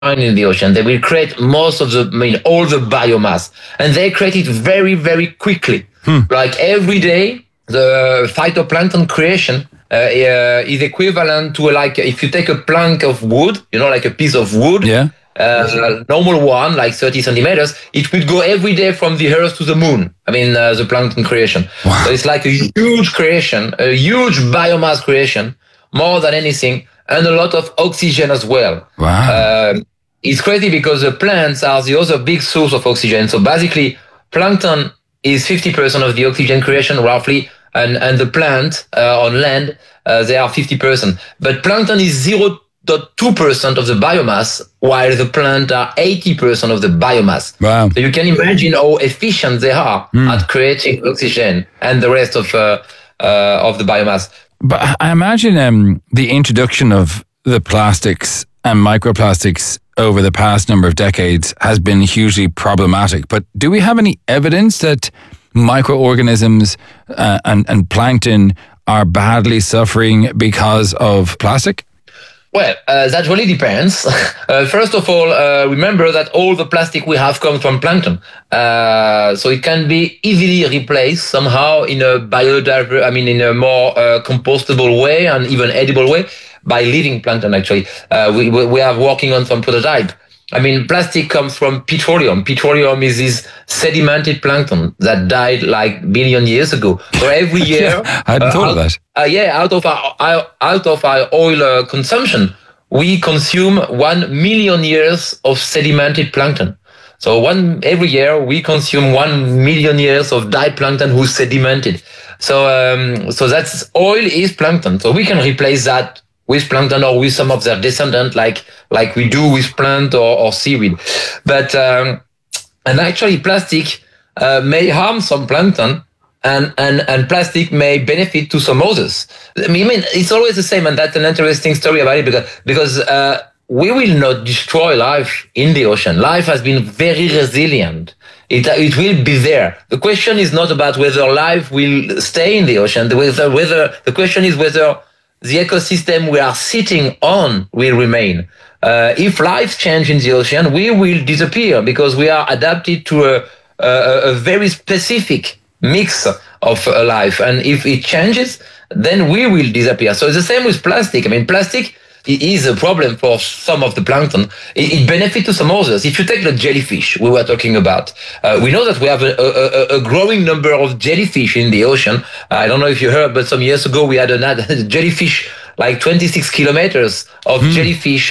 in the ocean. They will create all the biomass, and they create it very, very quickly. Like every day, the phytoplankton creation is equivalent to, like, if you take a plank of wood, like a piece of wood. Yeah. Normal one, like 30 centimeters, it would go every day from the Earth to the moon. The plankton creation. Wow. So it's like a huge creation, a huge biomass creation, more than anything, and a lot of oxygen as well. Wow. It's crazy because the plants are the other big source of oxygen. So basically, plankton is 50% of the oxygen creation, roughly, and the plant on land, they are 50%. But plankton is 0.2% of the biomass, while the plant are 80% of the biomass. Wow. So you can imagine how efficient they are at creating oxygen and the rest of the biomass. But I imagine the introduction of the plastics and microplastics over the past number of decades has been hugely problematic. But do we have any evidence that microorganisms and plankton are badly suffering because of plastic? Well, that really depends. First of all, remember that all the plastic we have comes from plankton. So it can be easily replaced somehow in a in a more compostable way and even edible way by living plankton, actually. We are working on some prototype. Plastic comes from petroleum. Petroleum is this sedimented plankton that died like billion years ago. So every year, I hadn't thought of that. Out of our oil consumption, we consume 1 million years of sedimented plankton. So every year we consume 1 million years of died plankton who's sedimented. So that's oil is plankton. So we can replace that with plankton or with some of their descendants, like we do with plant or seaweed. But and actually, plastic may harm some plankton, and plastic may benefit to some others. It's always the same, and that's an interesting story about it because we will not destroy life in the ocean. Life has been very resilient. It will be there. The question is not about whether life will stay in the ocean. The question is whether the ecosystem we are sitting on will remain. If life changes in the ocean, we will disappear because we are adapted to a very specific mix of life. And if it changes, then we will disappear. So it's the same with plastic. Plastic is a problem for some of the plankton. It benefits to some others. If you take the jellyfish we were talking about, we know that we have a growing number of jellyfish in the ocean. I don't know if you heard, but some years ago we had a jellyfish, like 26 kilometers of jellyfish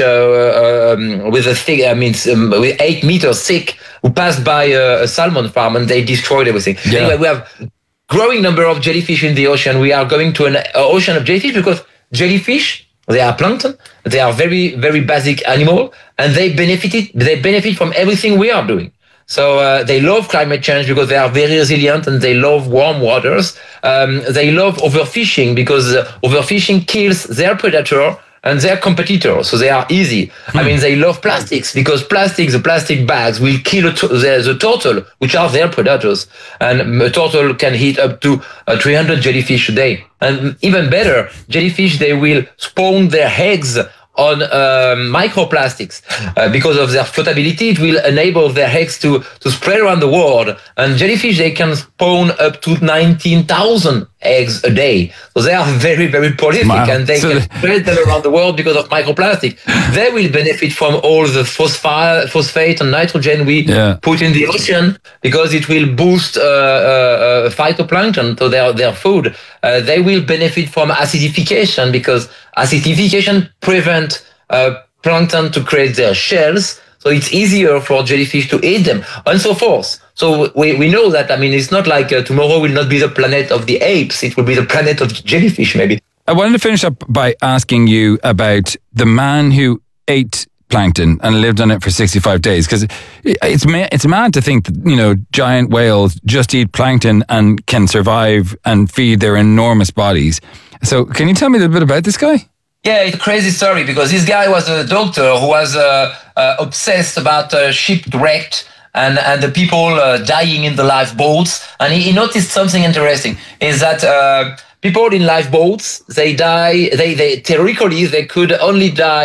with a thick, with 8 meters thick, who passed by a salmon farm and they destroyed everything. Yeah. Anyway, we have growing number of jellyfish in the ocean. We are going to an ocean of jellyfish because jellyfish, they are plankton. They are very, very basic animal, and they benefit from everything we are doing. So they love climate change because they are very resilient, and they love warm waters. They love overfishing because overfishing kills their predator and their competitor, so they are easy. They love plastics because the plastic bags will kill the turtle, which are their predators. And a turtle can eat up to 300 jellyfish a day. And even better, jellyfish, they will spawn their eggs on microplastics. Because of their floatability, it will enable their eggs to spread around the world. And jellyfish, they can spawn up to 19,000 eggs a day. So they are very, very prolific. Wow. And they can spread them around the world because of microplastic. They will benefit from all the phosphate and nitrogen we put in the ocean because it will boost phytoplankton, so their food. They will benefit from acidification because acidification prevents plankton to create their shells, so it's easier for jellyfish to eat them, and so forth. So we know that, it's not like tomorrow will not be the planet of the apes, it will be the planet of the jellyfish, maybe. I wanted to finish up by asking you about the man who ate plankton and lived on it for 65 days, because it's mad to think that, giant whales just eat plankton and can survive and feed their enormous bodies. So can you tell me a little bit about this guy? Yeah, it's a crazy story because this guy was a doctor who was obsessed about shipwrecked and the people dying in the lifeboats. And he noticed something interesting, is that people in lifeboats, they die, they theoretically, they could only die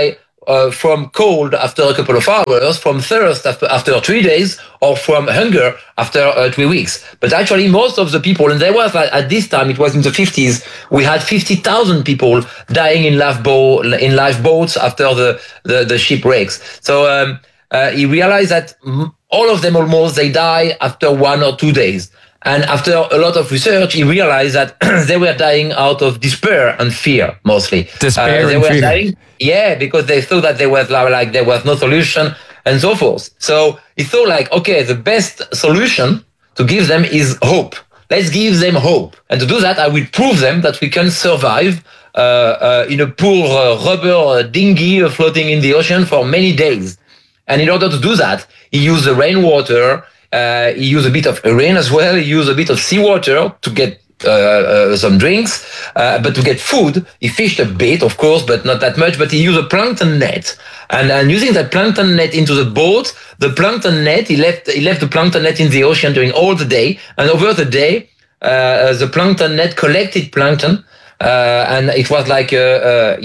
from cold after a couple of hours, from thirst after 3 days, or from hunger after 3 weeks. But actually, most of the people, and there was at this time, it was in the 50s, we had 50,000 people dying in lifeboats after the shipwrecks. So he realized that all of them almost, they die after 1 or 2 days. And after a lot of research, he realized that they were dying out of despair and fear, mostly. Despair and fear. Dying, because they thought that there was no solution and so forth. So he thought okay, the best solution to give them is hope. Let's give them hope. And to do that, I will prove them that we can survive in a poor rubber dinghy floating in the ocean for many days. And in order to do that, he used the rainwater. He used a bit of rain as well. He used a bit of seawater to get some drinks, but to get food, he fished a bit, of course, but not that much. But he used a plankton net, and using that plankton net into the boat, the plankton net, he left the plankton net in the ocean during all the day, and over the day, the plankton net collected plankton. And it was like a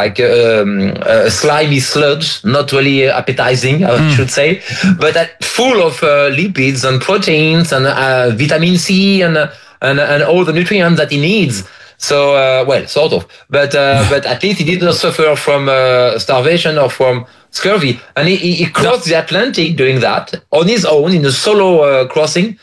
slimy sludge, not really appetizing, I should say, but full of lipids and proteins and vitamin C and all the nutrients that he needs. So, sort of, but at least he didn't suffer from starvation or from scurvy. And he crossed the Atlantic doing that on his own in a solo crossing,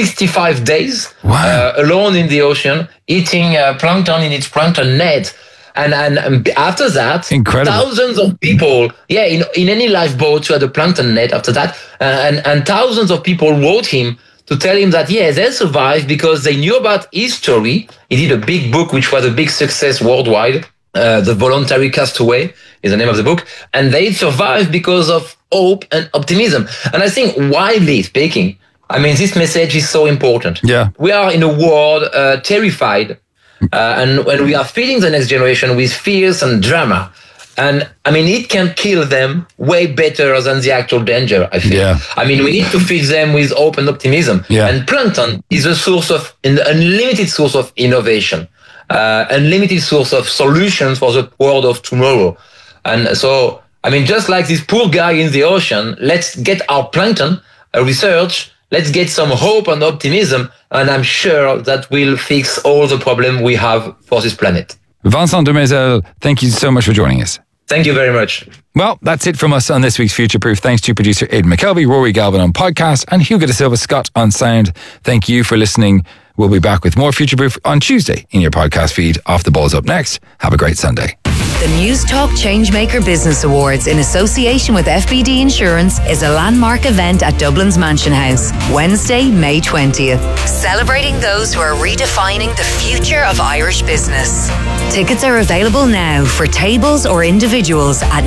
65 days, alone in the ocean, eating plankton in its plankton net. And after that, incredible. Thousands of people, in any lifeboat, you had a plankton net after that. And thousands of people wrote him to tell him that, they survived because they knew about his story. He did a big book, which was a big success worldwide. The Voluntary Castaway is the name of the book. And they survived because of hope and optimism. And I think, widely speaking, this message is so important. Yeah. We are in a world terrified. And when we are feeding the next generation with fears and drama, and it can kill them way better than the actual danger, I think. Yeah. We need to feed them with hope and optimism. Yeah. And plankton is an unlimited source of innovation, unlimited source of solutions for the world of tomorrow. And so, just like this poor guy in the ocean, let's get our plankton research, let's get some hope and optimism, and I'm sure that will fix all the problems we have for this planet. Vincent Demezel, thank you so much for joining us. Thank you very much. Well, that's it from us on this week's Future Proof. Thanks to producer Aidan McKelvey, Rory Galvin on podcast, and Hugo de Silva Scott on sound. Thank you for listening. We'll be back with more Future Proof on Tuesday in your podcast feed. Off the Ball's up next. Have a great Sunday. The Newstalk Changemaker Business Awards in association with FBD Insurance is a landmark event at Dublin's Mansion House, Wednesday, May 20th. Celebrating those who are redefining the future of Irish business. Tickets are available now for tables or individuals at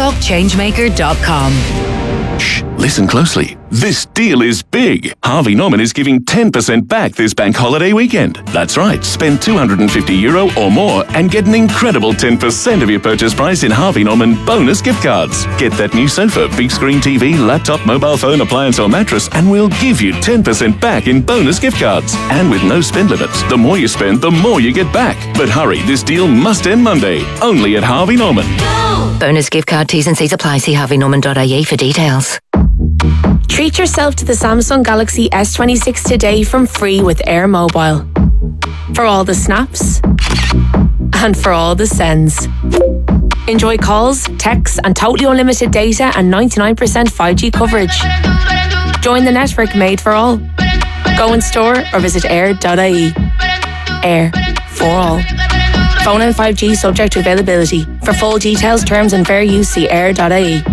newstalkchangemaker.com. Shh, listen closely. This deal is big. Harvey Norman is giving 10% back this bank holiday weekend. That's right. Spend €250 or more and get an incredible 10% of your purchase price in Harvey Norman bonus gift cards. Get that new sofa, big screen TV, laptop, mobile phone, appliance or mattress, and we'll give you 10% back in bonus gift cards. And with no spend limits, the more you spend, the more you get back. But hurry, this deal must end Monday. Only at Harvey Norman. Bonus gift card T's and C's apply. See harveynorman.ie for details. Treat yourself to the Samsung Galaxy S26 today from free with Air Mobile. For all the snaps and for all the sends. Enjoy calls, texts and totally unlimited data and 99% 5G coverage. Join the network made for all. Go in store or visit air.ie. Air for all. Phone and 5G subject to availability. For full details, terms and fair use, see air.ie.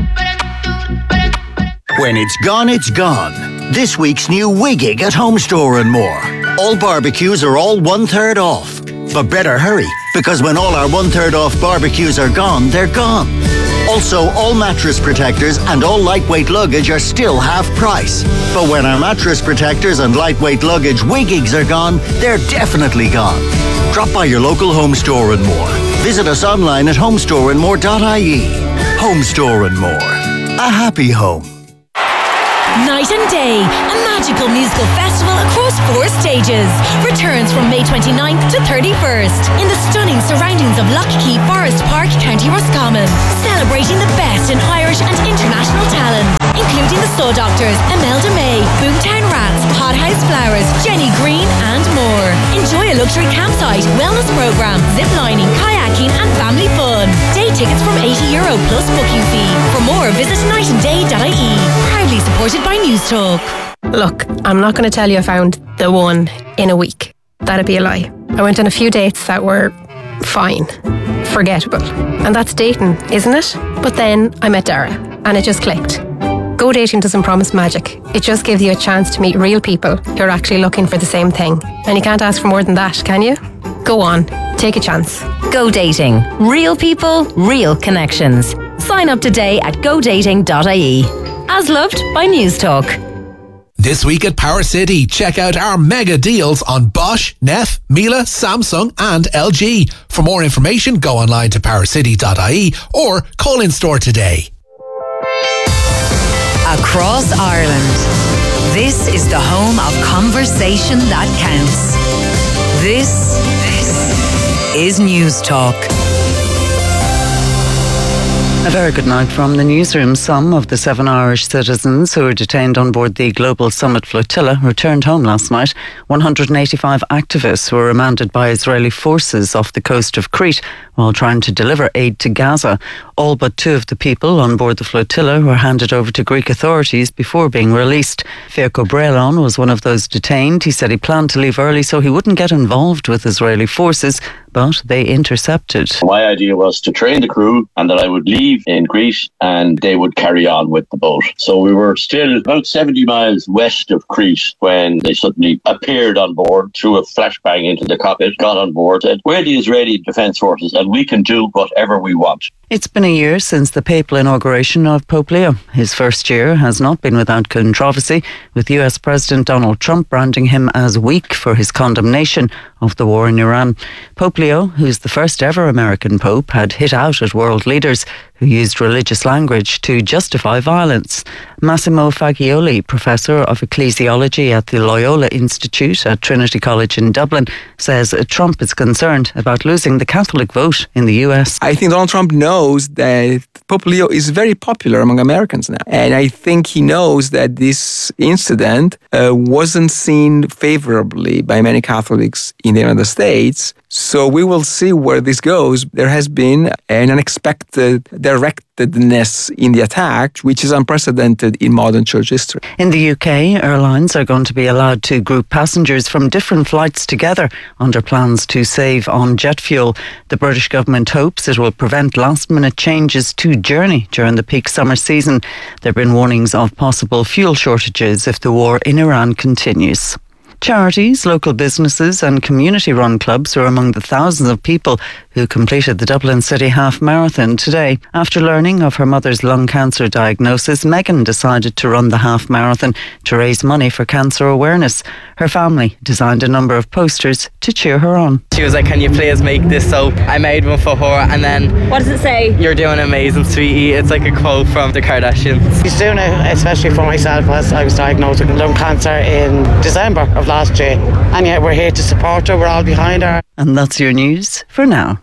When it's gone, it's gone. This week's new Wiggig at Home Store and More. All barbecues are all 1/3 off. But better hurry, because when all our 1/3 off barbecues are gone, they're gone. Also, all mattress protectors and all lightweight luggage are still half price. But when our mattress protectors and lightweight luggage Wiggigs are gone, they're definitely gone. Drop by your local Home Store and More. Visit us online at homestoreandmore.ie. Home Store and More. A happy home. Night and Day, a magical musical festival across 4 stages, returns from May 29th to 31st in the stunning surroundings of Lough Key Forest Park, County Roscommon, celebrating the best in Irish and international talent, including the Soul Doctors, Imelda May, Boomtown Rats, Hothouse Flowers, Jenny Green and more. Enjoy a luxury campsite, wellness programme, ziplining, kayaking and family fun. Day tickets from €80 plus booking fee. For more, visit nightanday.ie. Proudly supported by News Talk. Look, I'm not going to tell you I found the one in a week. That'd be a lie. I went on a few dates that were fine, forgettable. And that's dating, isn't it? But then I met Dara and it just clicked. Go dating doesn't promise magic. It just gives you a chance to meet real people who are actually looking for the same thing. And you can't ask for more than that, can you? Go on, take a chance. Go Dating. Real people, real connections. Sign up today at godating.ie. As loved by News Talk. This week at Power City, check out our mega deals on Bosch, Neff, Miele, Samsung and LG. For more information, go online to powercity.ie or call in store today. Across Ireland, this is the home of conversation that counts. This is News Talk. A very good night from the newsroom. Some of the 7 Irish citizens who were detained on board the Global Summit flotilla returned home last night. 185 activists were remanded by Israeli forces off the coast of Crete while trying to deliver aid to Gaza. All but 2 of the people on board the flotilla were handed over to Greek authorities before being released. Fiaco Brelon was one of those detained. He said he planned to leave early so he wouldn't get involved with Israeli forces, but they intercepted. My idea was to train the crew and that I would leave in Crete and they would carry on with the boat. So we were still about 70 miles west of Crete when they suddenly appeared on board, threw a flashbang into the cockpit, got on board, said, "We're the Israeli Defence Forces and we can do whatever we want." It's been a year since the papal inauguration of Pope Leo. His first year has not been without controversy, with US President Donald Trump branding him as weak for his condemnation of the war in Iran. Pope Leo, who's the first ever American pope, had hit out at world leaders who used religious language to justify violence. Massimo Fagioli, Professor of Ecclesiology at the Loyola Institute at Trinity College in Dublin, says Trump is concerned about losing the Catholic vote in the US. I think Donald Trump knows that Pope Leo is very popular among Americans now. And I think he knows that this incident wasn't seen favorably by many Catholics in the United States. So we will see where this goes. There has been an unexpected directedness in the attack, which is unprecedented in modern church history. In the UK, airlines are going to be allowed to group passengers from different flights together under plans to save on jet fuel. The British government hopes it will prevent last-minute changes to journey during the peak summer season. There have been warnings of possible fuel shortages if the war in Iran continues. Charities, local businesses and community-run clubs are among the thousands of people who completed the Dublin City Half Marathon today. After learning of her mother's lung cancer diagnosis, Megan decided to run the half marathon to raise money for cancer awareness. Her family designed a number of posters to cheer her on. She was like, "Can you please make this?" So I made one for her, and then... What does it say? "You're doing amazing, sweetie." It's like a quote from the Kardashians. He's doing it especially for myself, as I was diagnosed with lung cancer in December of last year. And yet we're here to support her, we're all behind her. And that's your news for now.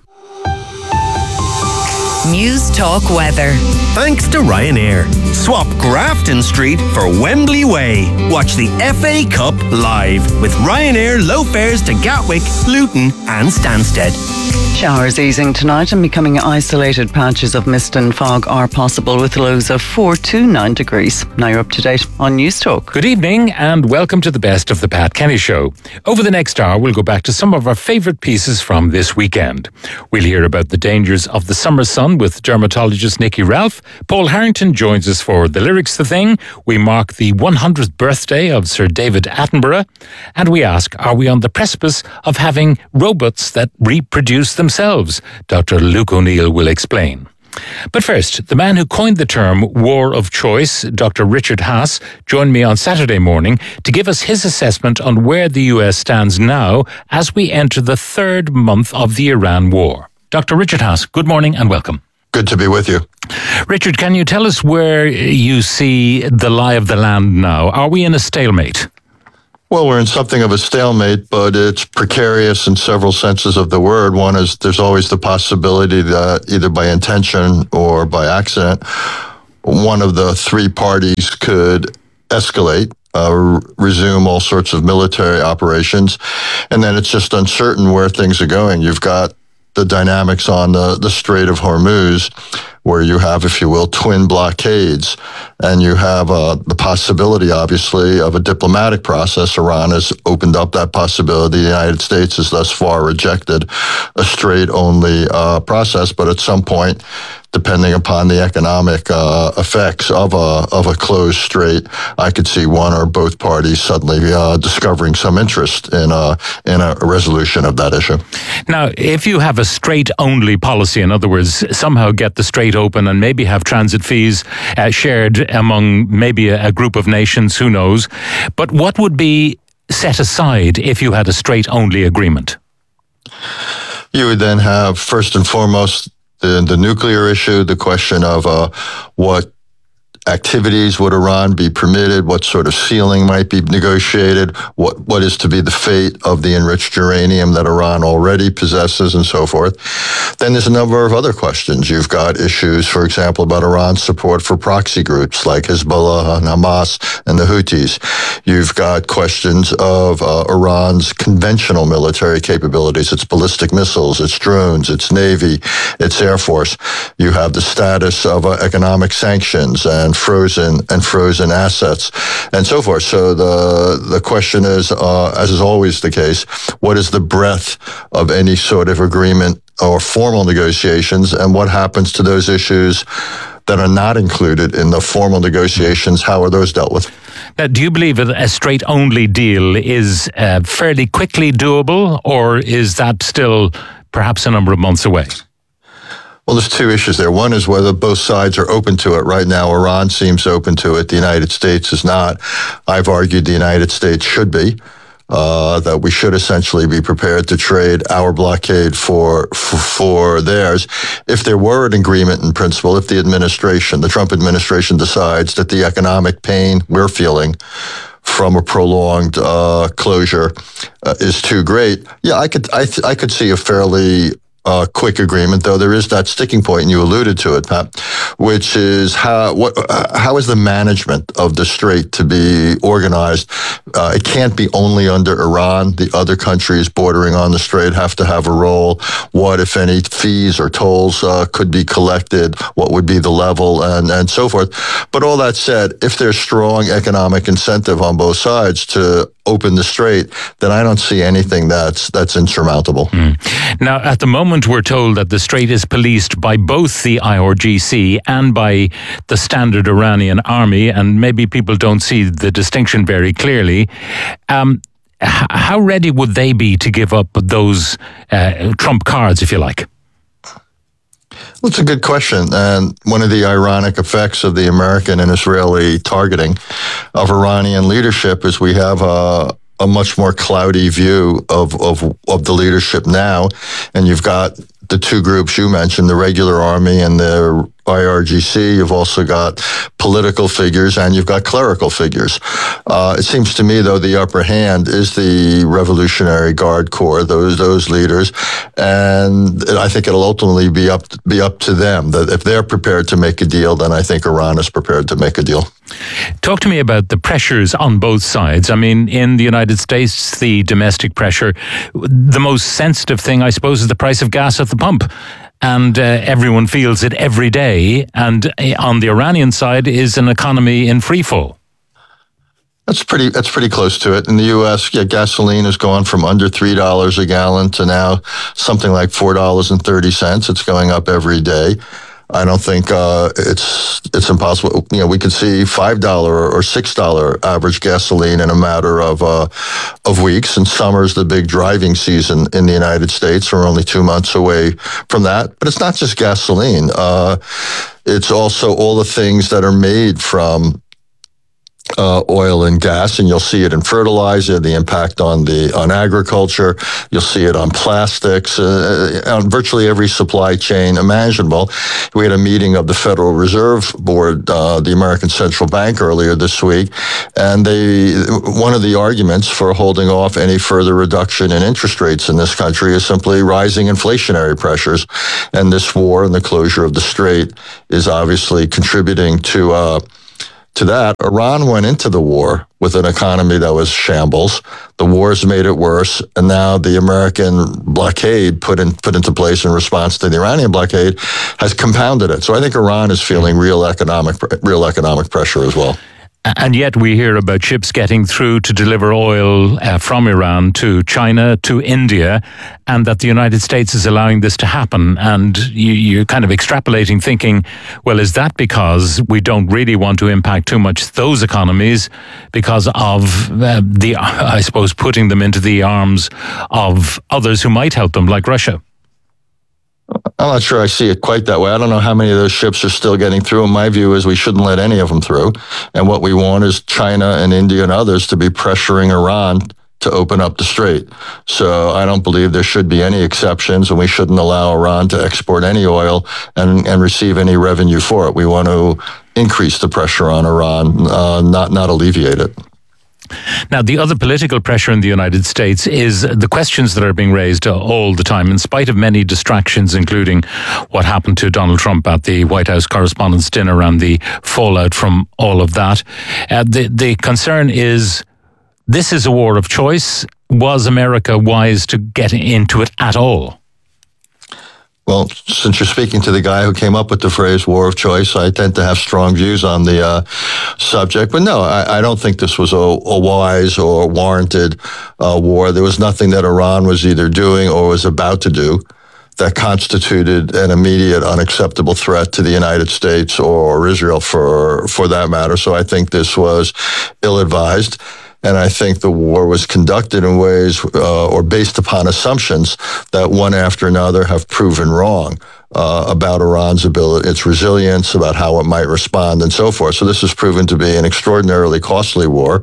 News Talk Weather. Thanks to Ryanair. Swap Grafton Street for Wembley Way. Watch the FA Cup live with Ryanair low fares to Gatwick, Luton and Stansted. Showers easing tonight and becoming isolated patches of mist and fog are possible with lows of 4 to 9 degrees. Now you're up to date on News Talk. Good evening and welcome to the best of the Pat Kenny Show. Over the next hour, we'll go back to some of our favourite pieces from this weekend. We'll hear about the dangers of the summer sun with dermatologist Nikki Ralph. Paul Harrington joins us for The Lyrics The Thing. We mark the 100th birthday of Sir David Attenborough. And we ask, are we on the precipice of having robots that reproduce themselves? Dr. Luke O'Neill will explain. But first, the man who coined the term war of choice, Dr. Richard Haass, joined me on Saturday morning to give us his assessment on where the US stands now as we enter the third month of the Iran war. Dr. Richard Haass, good morning and welcome. Good to be with you. Richard, can you tell us where you see the lie of the land now? Are we in a stalemate? Well, we're in something of a stalemate, but it's precarious in several senses of the word. One is there's always the possibility that either by intention or by accident, one of the three parties could escalate, resume all sorts of military operations, and then it's just uncertain where things are going. You've got the dynamics on the Strait of Hormuz, where you have, if you will, twin blockades, and you have the possibility, obviously, of a diplomatic process. Iran has opened up that possibility. The United States has thus far rejected a strait-only process, but at some point, depending upon the economic effects of a closed strait, I could see one or both parties suddenly discovering some interest in a resolution of that issue. Now, if you have a strait-only policy, in other words, somehow get the strait open and maybe have transit fees shared among maybe a group of nations, who knows? But what would be set aside if you had a strait-only agreement? You would then have, first and foremost, the nuclear issue, the question of what activities would Iran be permitted, what sort of ceiling might be negotiated, what is to be the fate of the enriched uranium that Iran already possesses, and so forth. Then there's a number of other questions. You've got issues, for example, about Iran's support for proxy groups like Hezbollah and Hamas and the Houthis. You've got questions of Iran's conventional military capabilities, its ballistic missiles, its drones, its navy, its air force. You have the status of economic sanctions and frozen assets and so forth. So the question is, as is always the case, what is the breadth of any sort of agreement or formal negotiations, and what happens to those issues that are not included in the formal negotiations? How are those dealt with? Now, do you believe a straight-only deal is fairly quickly doable, or is that still perhaps a number of months away? Well, there's two issues there. One is whether both sides are open to it. Right now, Iran seems open to it. The United States is not. I've argued the United States should be, that we should essentially be prepared to trade our blockade for theirs. If there were an agreement in principle, if the Trump administration decides that the economic pain we're feeling from a prolonged closure is too great, yeah, I could see a fairly quick agreement, though there is that sticking point, and you alluded to it, Pat, which is how is the management of the strait to be organized? It can't be only under Iran. The other countries bordering on the strait have to have a role. What, if any, fees or tolls could be collected? What would be the level, and so forth? But all that said, if there's strong economic incentive on both sides to open the strait, then I don't see anything that's insurmountable. Now, at the moment, we're told that the strait is policed by both the IRGC and by the standard Iranian army, and maybe people don't see the distinction very clearly. How ready would they be to give up those trump cards, if you like? Well, it's a good question. And one of the ironic effects of the American and Israeli targeting of Iranian leadership is we have a much more cloudy view of the leadership now. And you've got the two groups you mentioned, the regular army and the IRGC. You've also got political figures and you've got clerical figures. It seems to me, though, the upper hand is the Revolutionary Guard Corps, those leaders, and I think it'll ultimately be up to them. That if they're prepared to make a deal, then I think Iran is prepared to make a deal. Talk to me about the pressures on both sides. I mean, in the United States, the domestic pressure, the most sensitive thing, I suppose, is the price of gas at the pump. And everyone feels it every day. And on the Iranian side is an economy in free fall. That's pretty close to it. In the U.S., gasoline has gone from under $3 a gallon to now something like $4.30. It's going up every day. I don't think it's impossible. We could see $5 or $6 average gasoline in a matter of weeks. And summer's the big driving season in the United States. We're only 2 months away from that. But it's not just gasoline. It's also all the things that are made from oil and gas, and you'll see it in fertilizer, the impact on agriculture. You'll see it on plastics, on virtually every supply chain imaginable. We had a meeting of the Federal Reserve Board, the American Central Bank, earlier this week, and one of the arguments for holding off any further reduction in interest rates in this country is simply rising inflationary pressures, and this war and the closure of the Strait is obviously contributing to that. Iran went into the war with an economy that was shambles. The wars made it worse, and now the American blockade put into place in response to the Iranian blockade has compounded it. So I think Iran is feeling real economic pressure as well. And yet we hear about ships getting through to deliver oil from Iran to China, to India, and that the United States is allowing this to happen. And you're kind of extrapolating, thinking, well, is that because we don't really want to impact too much those economies because of I suppose, putting them into the arms of others who might help them, like Russia? I'm not sure I see it quite that way. I don't know how many of those ships are still getting through. And my view is we shouldn't let any of them through. And what we want is China and India and others to be pressuring Iran to open up the Strait. So I don't believe there should be any exceptions, and we shouldn't allow Iran to export any oil and receive any revenue for it. We want to increase the pressure on Iran, not alleviate it. Now, the other political pressure in the United States is the questions that are being raised all the time, in spite of many distractions, including what happened to Donald Trump at the White House Correspondents' Dinner and the fallout from all of that. The concern is, this is a war of choice. Was America wise to get into it at all? Well, since you're speaking to the guy who came up with the phrase war of choice, I tend to have strong views on the subject. But no, I don't think this was a wise or warranted war. There was nothing that Iran was either doing or was about to do that constituted an immediate unacceptable threat to the United States or Israel for that matter. So I think this was ill-advised. And I think the war was conducted in ways or based upon assumptions that one after another have proven wrong about Iran's ability, its resilience, about how it might respond, and so forth. So this has proven to be an extraordinarily costly war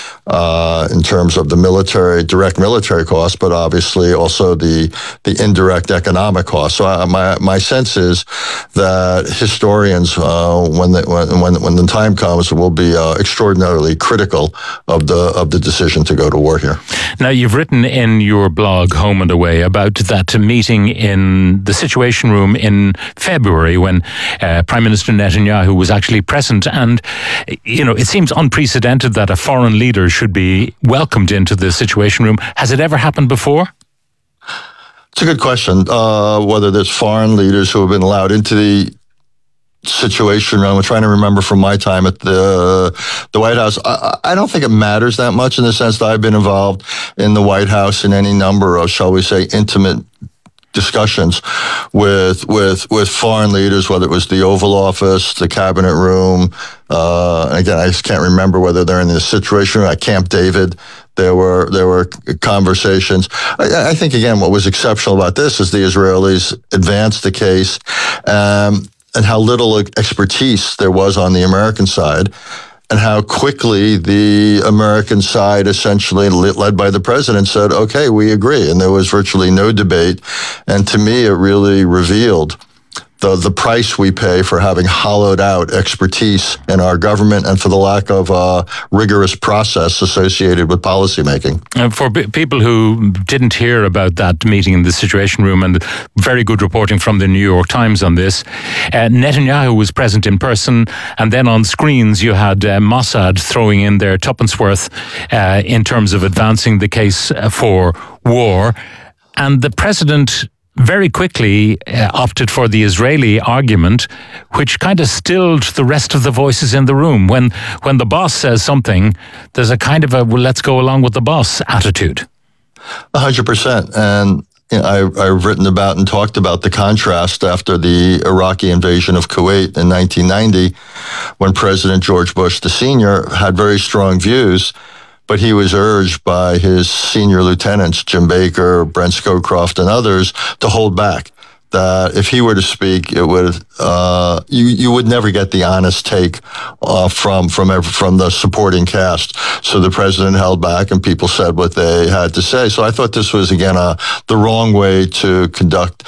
in terms of the direct military costs, but obviously also the indirect economic costs. So my sense is that historians, when the time comes, will be extraordinarily critical of the decision to go to war here. Now, you've written in your blog, Home and Away, about that meeting in the Situation Room in February when Prime Minister Netanyahu was actually present. And, it seems unprecedented that a foreign leader should be welcomed into the Situation Room. Has it ever happened before? It's a good question. Whether there's foreign leaders who have been allowed into the Situation Room. I'm trying to remember from my time at the White House. I don't think it matters that much in the sense that I've been involved in the White House in any number of, shall we say, intimate discussions with foreign leaders, whether it was the Oval Office, the Cabinet Room. Again, I just can't remember whether they're in the Situation Room at Camp David. There were conversations. I think, again, what was exceptional about this is the Israelis advanced the case and how little expertise there was on the American side, and how quickly the American side, essentially led by the president, said, okay, we agree. And there was virtually no debate. And to me, it really revealed the price we pay for having hollowed out expertise in our government and for the lack of rigorous process associated with policymaking. For people who didn't hear about that meeting in the Situation Room, and very good reporting from the New York Times on this, Netanyahu was present in person, and then on screens you had Mossad throwing in their tuppence worth in terms of advancing the case for war. And the president very quickly opted for the Israeli argument, which kind of stilled the rest of the voices in the room. When the boss says something, there's a kind of well, let's go along with the boss attitude. 100%. And I've written about and talked about the contrast after the Iraqi invasion of Kuwait in 1990, when President George Bush, the senior, had very strong views, but he was urged by his senior lieutenants, Jim Baker, Brent Scowcroft, and others, to hold back, that if he were to speak, it would you would never get the honest take from the supporting cast. So the president held back, and people said what they had to say. So I thought this was again the wrong way to conduct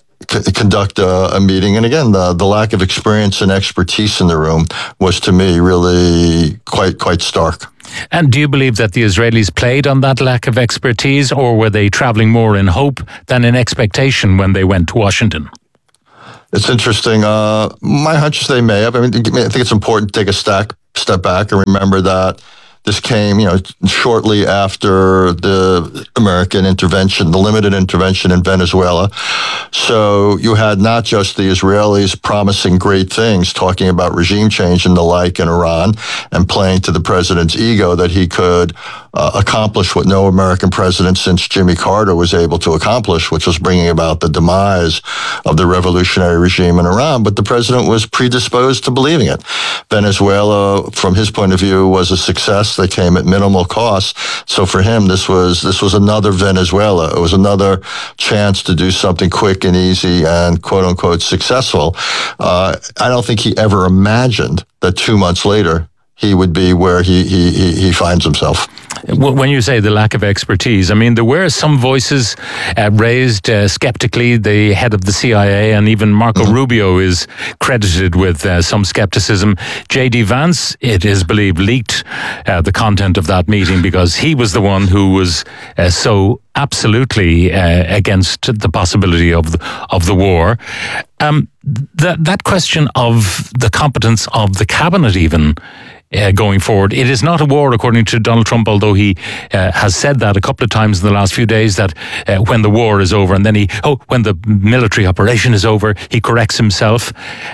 a meeting. And again, the lack of experience and expertise in the room was, to me, really quite stark. And do you believe that the Israelis played on that lack of expertise, or were they traveling more in hope than in expectation when they went to Washington? It's interesting. My hunch is they may have. I think it's important to take a step back and remember that this came, shortly after the American intervention, the limited intervention in Venezuela. So you had not just the Israelis promising great things, talking about regime change and the like in Iran, and playing to the president's ego that he could accomplish what no American president since Jimmy Carter was able to accomplish, which was bringing about the demise of the revolutionary regime in Iran. But the president was predisposed to believing it. Venezuela, from his point of view, was a success. They came at minimal cost. So for him, this was another Venezuela. It was another chance to do something quick and easy and quote unquote successful. I don't think he ever imagined that 2 months later he would be where he finds himself. When you say the lack of expertise, I mean, there were some voices raised skeptically. The head of the CIA and even Marco Rubio is credited with some skepticism. J.D. Vance, it is believed, leaked the content of that meeting because he was the one who was so absolutely against the possibility of the war. That question of the competence of the cabinet even going forward. It is not a war, according to Donald Trump, although he has said that a couple of times in the last few days, that when the war is over, and then when the military operation is over, he corrects himself,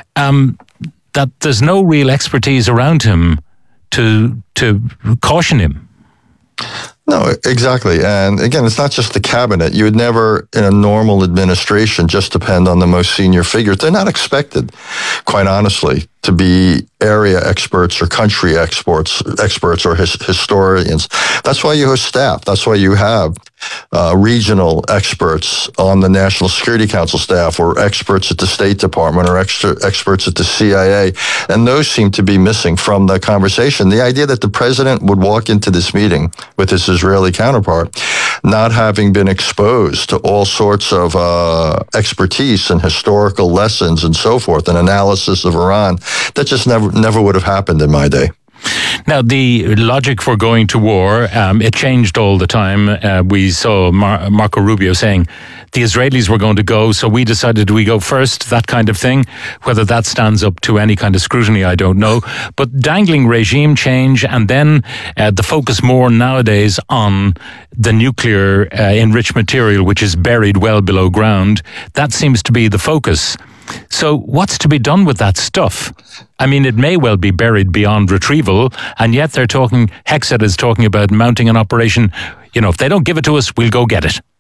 that there's no real expertise around him to caution him. No, exactly. And again, it's not just the cabinet. You would never, in a normal administration, just depend on the most senior figures. They're not expected, quite honestly, to be area experts or country experts or historians. That's why you have staff. That's why you have regional experts on the National Security Council staff, or experts at the State Department, or experts at the CIA. And those seem to be missing from the conversation. The idea that the president would walk into this meeting with his Israeli counterpart, not having been exposed to all sorts of expertise and historical lessons and so forth, and analysis of Iran, that just never would have happened in my day. Now, the logic for going to war, it changed all the time. We saw Marco Rubio saying the Israelis were going to go, so we decided we go first, that kind of thing. Whether that stands up to any kind of scrutiny, I don't know. But dangling regime change, and then the focus more nowadays on the nuclear enriched material, which is buried well below ground, that seems to be the focus. So what's to be done with that stuff? I mean, it may well be buried beyond retrieval, and yet Hexet is talking about mounting an operation. If they don't give it to us, we'll go get it.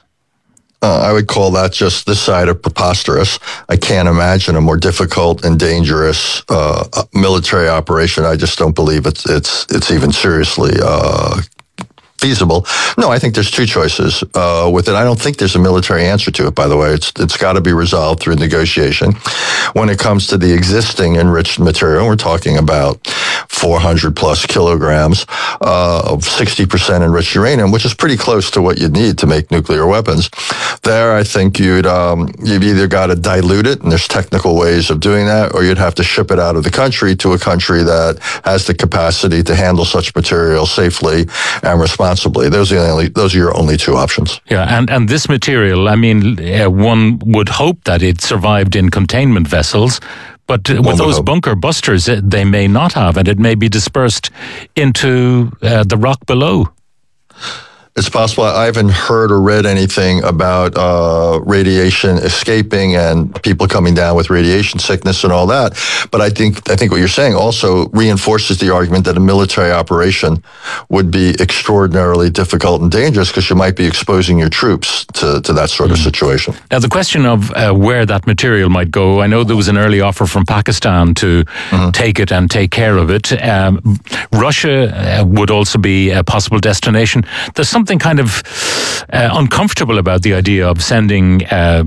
I would call that just this side of preposterous. I can't imagine a more difficult and dangerous military operation. I just don't believe it's even seriously feasible. No, I think there's two choices with it. I don't think there's a military answer to it, by the way. It's got to be resolved through negotiation. When it comes to the existing enriched material, we're talking about 400 plus kilograms of 60% enriched uranium, which is pretty close to what you'd need to make nuclear weapons. There, I think you've either got to dilute it, and there's technical ways of doing that, or you'd have to ship it out of the country to a country that has the capacity to handle such material safely and responsibly. Those are your only two options. Yeah, and this material, I mean, one would hope that it survived in containment vessels, but with those bunker busters, they may not have, and it may be dispersed into the rock below. It's possible. I haven't heard or read anything about radiation escaping and people coming down with radiation sickness and all that. But I think what you're saying also reinforces the argument that a military operation would be extraordinarily difficult and dangerous, because you might be exposing your troops to that sort of situation. Now, the question of where that material might go, I know there was an early offer from Pakistan to take it and take care of it. Russia would also be a possible destination. There's something something kind of uncomfortable about the idea of sending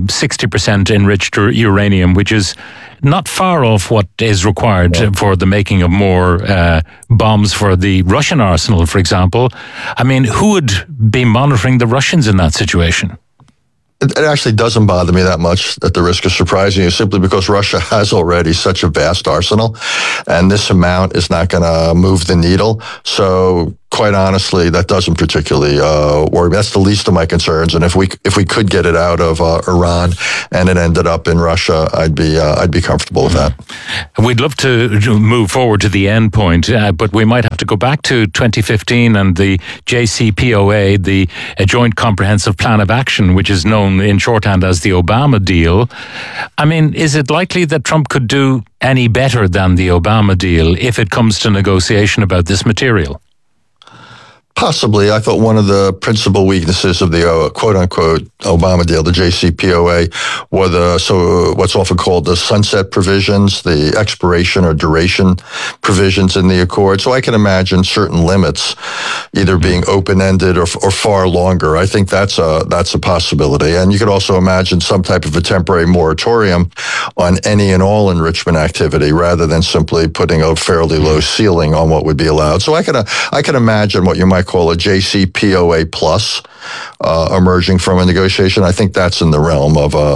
60% enriched uranium, which is not far off what is required for the making of more bombs for the Russian arsenal, for example. I mean, who would be monitoring the Russians in that situation? It actually doesn't bother me that much, at the risk of surprising you, simply because Russia has already such a vast arsenal, and this amount is not going to move the needle. So, quite honestly, that doesn't particularly worry me. That's the least of my concerns. And if we could get it out of Iran and it ended up in Russia, I'd be comfortable with that. We'd love to move forward to the end point, but we might have to go back to 2015 and the JCPOA, the Joint Comprehensive Plan of Action, which is known in shorthand as the Obama deal. I mean, is it likely that Trump could do any better than the Obama deal if it comes to negotiation about this material? Possibly. I thought one of the principal weaknesses of the quote-unquote Obama deal, the JCPOA, were what's often called the sunset provisions, the expiration or duration provisions in the accord. So I can imagine certain limits either being open-ended or far longer. I think that's a possibility. And you could also imagine some type of a temporary moratorium on any and all enrichment activity rather than simply putting a fairly low ceiling on what would be allowed. So I can imagine what you might call a JCPOA plus emerging from a negotiation. I think that's in the realm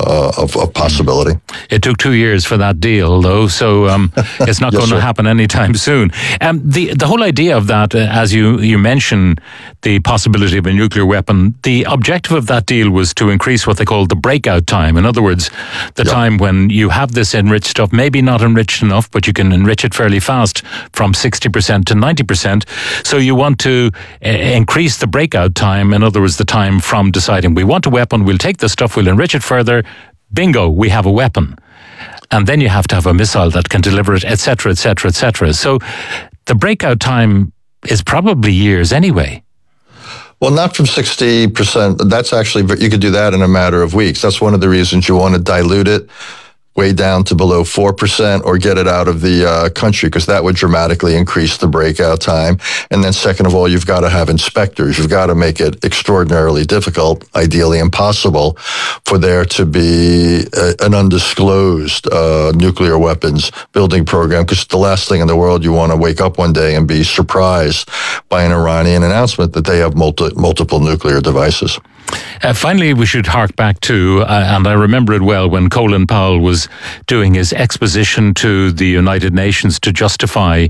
of possibility. It took 2 years for that deal, though, so it's not going to happen anytime soon. The whole idea of that, as you mentioned, the possibility of a nuclear weapon, the objective of that deal was to increase what they call the breakout time. In other words, the time when you have this enriched stuff, maybe not enriched enough, but you can enrich it fairly fast from 60% to 90%. So you want to increase the breakout time. In other words, the time from deciding we want a weapon, we'll take the stuff, we'll enrich it further, bingo, we have a weapon. And then you have to have a missile that can deliver it, etc., etc., etc. So the breakout time is probably years anyway. Well, not from 60%. That's actually, you could do that in a matter of weeks. That's one of the reasons you want to dilute it way down to below 4% or get it out of the country, because that would dramatically increase the breakout time. And then second of all, you've got to have inspectors. You've got to make it extraordinarily difficult, ideally impossible, for there to be an undisclosed nuclear weapons building program, because the last thing in the world you want to wake up one day and be surprised by an Iranian announcement that they have multiple nuclear devices. Finally, we should hark back to, and I remember it well, when Colin Powell was doing his exposition to the United Nations to justify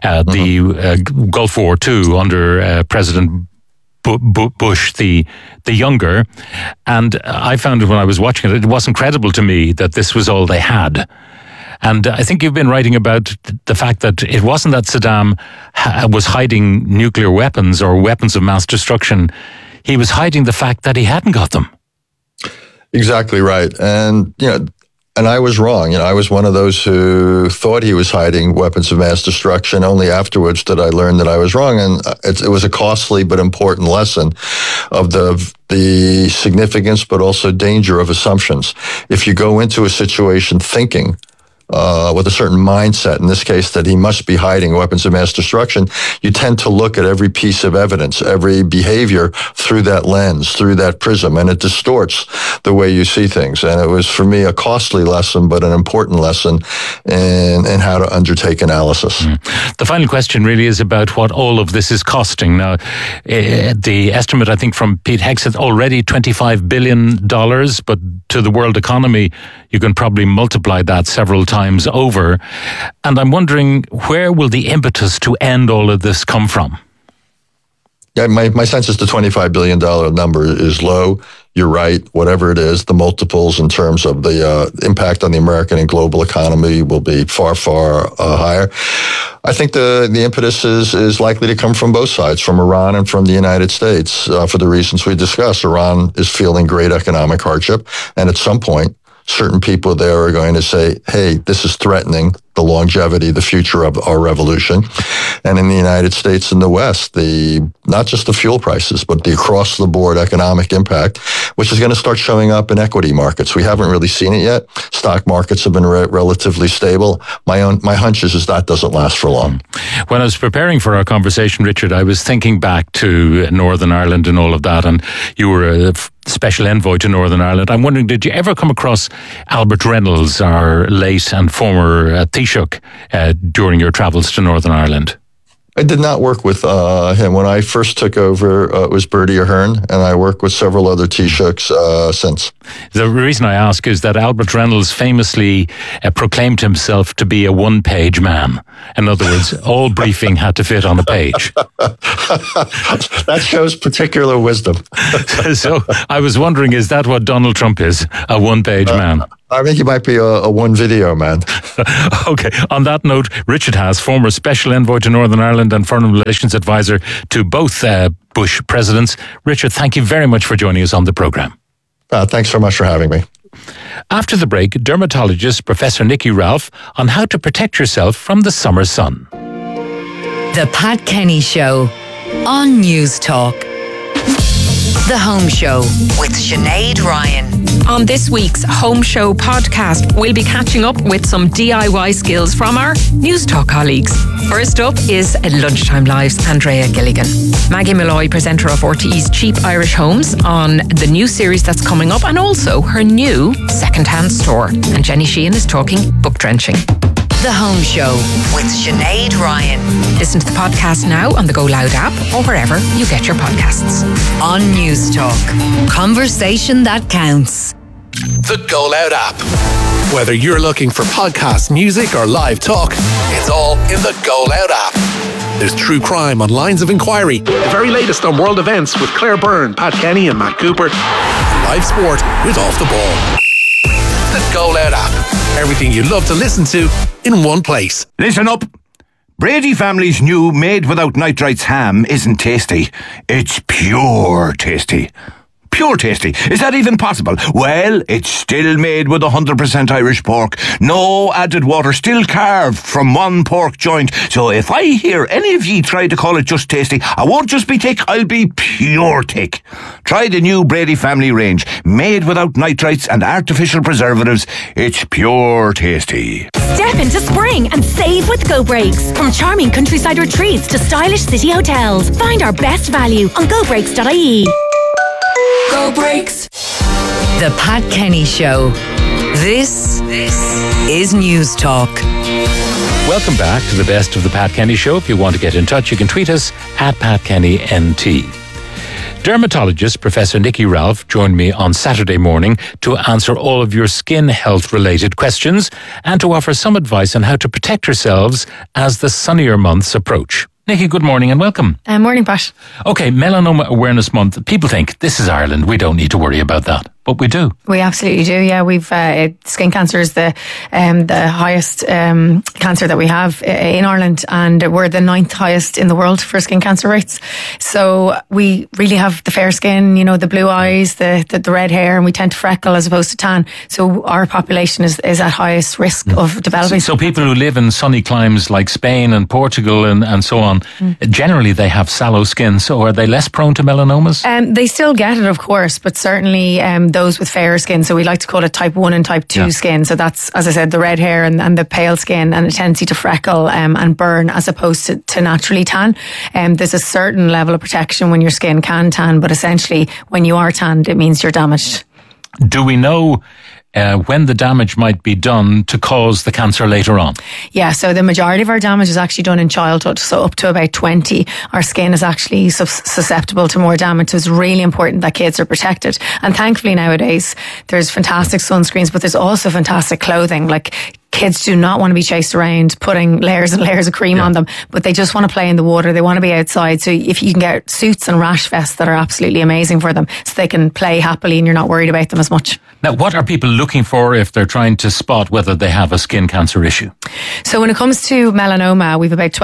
the Gulf War II under President Bush the younger. And I found when I was watching it, it wasn't credible to me that this was all they had. And I think you've been writing about the fact that it wasn't that Saddam was hiding nuclear weapons or weapons of mass destruction. He was hiding the fact that he hadn't got them. Exactly right. And, and I was wrong. I was one of those who thought he was hiding weapons of mass destruction. Only afterwards did I learn that I was wrong. And it was a costly but important lesson of the significance but also danger of assumptions. If you go into a situation thinking with a certain mindset, in this case that he must be hiding weapons of mass destruction, you tend to look at every piece of evidence, every behavior through that lens, through that prism, and it distorts the way you see things. And it was, for me, a costly lesson, but an important lesson in how to undertake analysis. The final question really is about what all of this is costing. Now, the estimate, I think, from Pete Hegseth, already $25 billion, but to the world economy, you can probably multiply that several times over. And I'm wondering, where will the impetus to end all of this come from? Yeah, my sense is the $25 billion number is low. You're right. Whatever it is, the multiples in terms of the impact on the American and global economy will be far, far higher. I think the impetus is likely to come from both sides, from Iran and from the United States, for the reasons we discussed. Iran is feeling great economic hardship, and at some point, certain people there are going to say, hey, this is threatening the longevity, the future of our revolution. And in the United States and the West, not just the fuel prices, but the across-the-board economic impact, which is going to start showing up in equity markets. We haven't really seen it yet. Stock markets have been relatively stable. My hunch is that doesn't last for long. When I was preparing for our conversation, Richard, I was thinking back to Northern Ireland and all of that, and you were a special envoy to Northern Ireland. I'm wondering, did you ever come across Albert Reynolds, our late and former Taoiseach, during your travels to Northern Ireland? I did not work with him. When I first took over, it was Bertie Ahern, and I worked with several other Taoiseachs since. The reason I ask is that Albert Reynolds famously proclaimed himself to be a one-page man. In other words, all briefing had to fit on a page. That shows particular wisdom. So I was wondering, is that what Donald Trump is, a one-page man? I think he might be a one-video man. Okay. On that note, Richard Haass, former Special Envoy to Northern Ireland and Foreign Relations Advisor to both Bush presidents. Richard, thank you very much for joining us on the programme. Thanks so much for having me. After the break, dermatologist Professor Nikki Ralph on how to protect yourself from the summer sun. The Pat Kenny Show on News Talk. The Home Show with Sinead Ryan. On this week's Home Show podcast, we'll be catching up with some DIY skills from our News Talk colleagues. First up is Lunchtime Live's Andrea Gilligan. Maggie Malloy, presenter of RTE's Cheap Irish Homes, on the new series that's coming up, and also her new second-hand store. And Jenny Sheehan is talking book drenching. The Home Show with Sinead Ryan. Listen to the podcast now on the Go Loud app or wherever you get your podcasts. On News Talk. Conversation that counts. The Go Loud app. Whether you're looking for podcast, music or live talk, it's all in the Go Loud app. There's true crime on Lines of Inquiry, the very latest on world events with Claire Byrne, Pat Kenny and Matt Cooper, and live sport with Off the Ball. The Go Loud app. Everything you love to listen to in one place. Listen up. Brady family's new made without nitrites ham isn't tasty. It's pure tasty. Pure tasty. Is that even possible? Well, it's still made with 100% Irish pork. No added water, still carved from one pork joint. So if I hear any of ye try to call it just tasty, I won't just be tick, I'll be pure tick. Try the new Brady family range. Made without nitrites and artificial preservatives. It's pure tasty. Step into spring and save with Go Breaks. From charming countryside retreats to stylish city hotels. Find our best value on gobreaks.ie. Go Breaks. The Pat Kenny Show. This is News Talk. Welcome back to the best of the Pat Kenny Show. If you want to get in touch, you can tweet us at PatKennyNT. Dermatologist Professor Nikki Ralph joined me on Saturday morning to answer all of your skin health related questions and to offer some advice on how to protect yourselves as the sunnier months approach. Nikki, good morning and welcome. Morning, Pat. Okay, Melanoma Awareness Month. People think this is Ireland. We don't need to worry about that. But we do. We absolutely do, yeah. We've skin cancer is the highest cancer that we have in Ireland, and we're the 9th highest in the world for skin cancer rates. So we really have the fair skin, you know, the blue eyes, the red hair, and we tend to freckle as opposed to tan. So our population is at highest risk of developing. So people who live in sunny climes like Spain and Portugal and so on, generally they have sallow skin. So are they less prone to melanomas? They still get it, of course, but certainly those with fairer skin. So we like to call it type 1 and type 2 skin. So that's, as I said, the red hair and the pale skin and a tendency to freckle and burn as opposed to naturally tan. There's a certain level of protection when your skin can tan, but essentially when you are tanned, it means you're damaged. Do we know when the damage might be done to cause the cancer later on? Yeah, so the majority of our damage is actually done in childhood. So up to about 20, our skin is actually susceptible to more damage. So it's really important that kids are protected. And thankfully nowadays, there's fantastic sunscreens, but there's also fantastic clothing. Like, kids do not want to be chased around putting layers and layers of cream on them, but they just want to play in the water. They want to be outside. So if you can get suits and rash vests that are absolutely amazing for them, so they can play happily and you're not worried about them as much. Now, what are people looking for if they're trying to spot whether they have a skin cancer issue? So when it comes to melanoma, we've about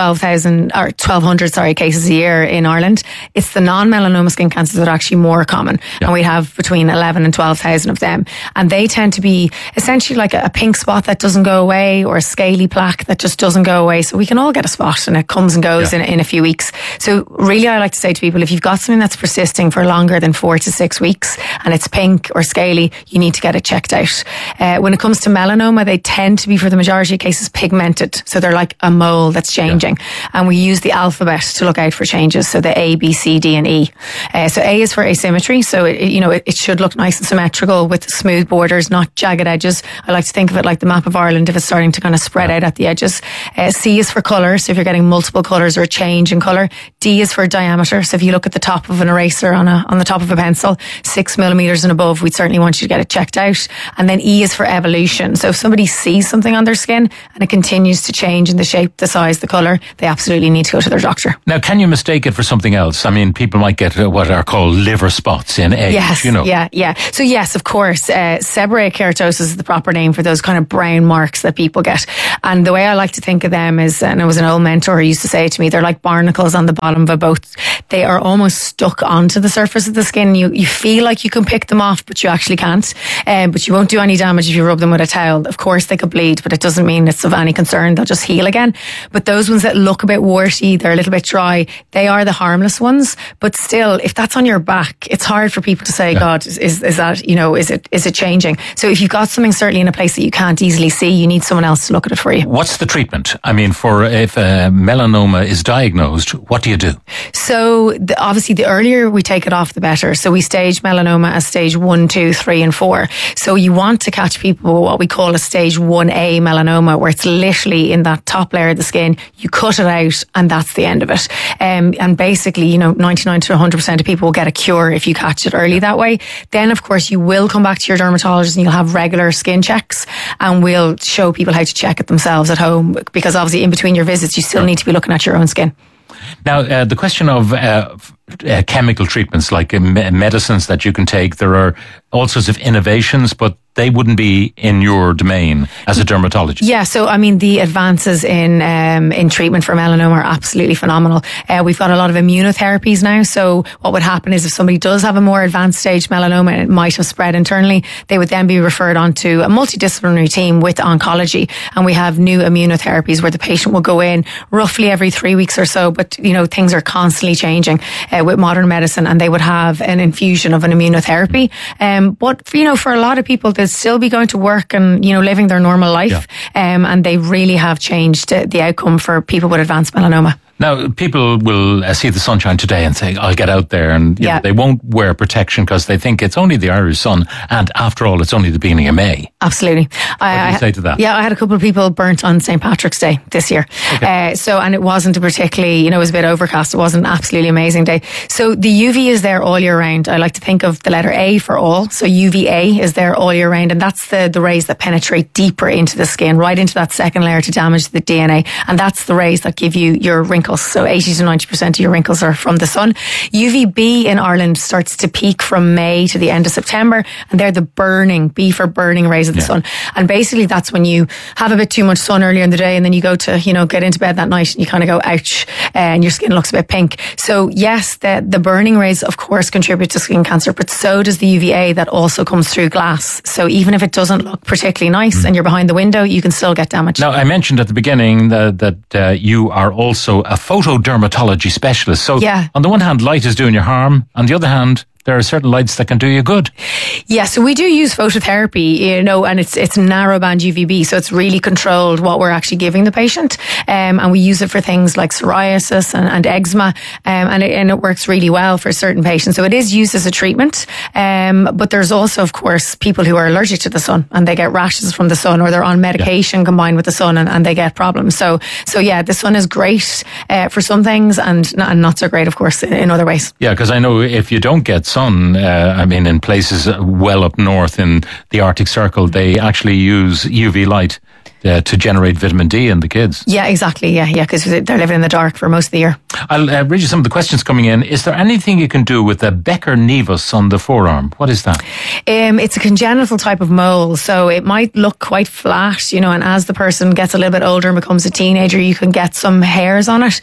1,200 cases a year in Ireland. It's the non-melanoma skin cancers that are actually more common. Yeah. And we have between 11 and 12,000 of them. And they tend to be essentially like a pink spot that doesn't go away, or a scaly plaque that just doesn't go away. So we can all get a spot and it comes and goes in a few weeks. So really, I like to say to people, if you've got something that's persisting for longer than 4 to 6 weeks and it's pink or scaly, you need to get it checked out. When it comes to melanoma, they tend to be, for the majority of cases, pigmented. So they're like a mole that's changing. Yeah. And we use the alphabet to look out for changes. So the A, B, C, D and E. So A is for asymmetry. So it should look nice and symmetrical with smooth borders, not jagged edges. I like to think of it like the map of Ireland if it's starting to kind of spread out at the edges. C is for colour. So if you're getting multiple colours or a change in colour. D is for diameter. So if you look at the top of an eraser on the top of a pencil, 6 millimetres and above, we'd certainly want you to get it checked out. And then E is for evolution. So if somebody sees something on their skin and it continues to change in the shape, the size, the colour, they absolutely need to go to their doctor. Now, can you mistake it for something else? I mean, people might get what are called liver spots in age, yes, Yeah. So yes, of course, seborrheic keratosis is the proper name for those kind of brown marks that people get. And the way I like to think of them is, and it was an old mentor who used to say to me, they're like barnacles on the bottom of a boat. They are almost stuck onto the surface of the skin. You feel like you can pick them off, but you actually can't. But you won't do any damage if you rub them with a towel. Of course, they could bleed, but it doesn't mean it's of any concern. They'll just heal again. But those ones that look a bit warty, they're a little bit dry, they are the harmless ones. But still, if that's on your back, it's hard for people to say, God, is that, is it changing? So if you've got something certainly in a place that you can't easily see, you need someone else to look at it for you. What's the treatment? I mean, if melanoma is diagnosed, what do you do? So obviously the earlier we take it off, the better. So we stage melanoma as stage 1, 2, 3 and 4. So you want to catch people with what we call a stage 1A melanoma, where it's literally in that top layer of the skin. You cut it out and that's the end of it. And basically, 99 to 100% of people will get a cure if you catch it early that way. Then, of course, you will come back to your dermatologist and you'll have regular skin checks, and we'll show people how to check it themselves at home, because obviously in between your visits, you still need to be looking at your own skin. Now, the question of chemical treatments like medicines that you can take, there are all sorts of innovations, but they wouldn't be in your domain as a dermatologist. Yeah, so I mean, the advances in treatment for melanoma are absolutely phenomenal. We've got a lot of immunotherapies now. So what would happen is if somebody does have a more advanced stage melanoma and it might have spread internally, they would then be referred on to a multidisciplinary team with oncology. And we have new immunotherapies where the patient will go in roughly every 3 weeks or so. But, things are constantly changing with modern medicine, and they would have an infusion of an immunotherapy. But, for a lot of people, they'll still be going to work and, living their normal life. Yeah. And they really have changed the outcome for people with advanced melanoma. Now, people will see the sunshine today and say, I'll get out there. And they won't wear protection because they think it's only the Irish sun. And after all, it's only the beginning of May. Absolutely. What do you say to that? Yeah, I had a couple of people burnt on St. Patrick's Day this year. Okay. And it wasn't a particularly, it was a bit overcast. It wasn't an absolutely amazing day. So the UV is there all year round. I like to think of the letter A for all. So UVA is there all year round. And that's the rays that penetrate deeper into the skin, right into that second layer to damage the DNA. And that's the rays that give you your wrinkles. So 80 to 90% of your wrinkles are from the sun. UVB in Ireland starts to peak from May to the end of September, and they're the B for burning rays of the sun. And basically that's when you have a bit too much sun earlier in the day, and then you go to, get into bed that night and you kind of go, ouch, and your skin looks a bit pink. So yes, the burning rays of course contribute to skin cancer, but so does the UVA that also comes through glass. So even if it doesn't look particularly nice and you're behind the window, you can still get damage. Now, I mentioned at the beginning that you are also a photodermatology specialist. So on the one hand, light is doing you harm. On the other hand, there are certain lights that can do you good. Yeah, so we do use phototherapy, and it's narrowband UVB, so it's really controlled what we're actually giving the patient. And we use it for things like psoriasis and eczema, and it works really well for certain patients. So it is used as a treatment. But there's also, of course, people who are allergic to the sun and they get rashes from the sun, or they're on medication combined with the sun and they get problems. So yeah, the sun is great for some things and not so great, of course, in other ways. Yeah, because I know if you don't get sun, in places well up north in the Arctic Circle, they actually use UV light to generate vitamin D in the kids. Yeah, exactly. Yeah, because they're living in the dark for most of the year. I'll read you some of the questions coming in. Is there anything you can do with the Becker nevus on the forearm? What is that? It's a congenital type of mole, so it might look quite flat, and as the person gets a little bit older and becomes a teenager, you can get some hairs on it.